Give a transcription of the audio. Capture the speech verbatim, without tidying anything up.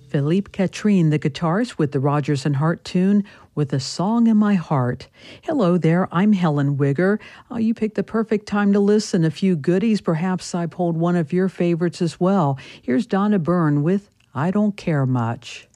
Philippe Catherine, the guitarist, with the Rodgers and Hart tune, With a Song in My Heart. Hello there, I'm Helen Wigger. Uh, you picked the perfect time to listen. A few goodies. Perhaps I pulled one of your favorites as well. Here's Donna Byrne with I Don't Care Much.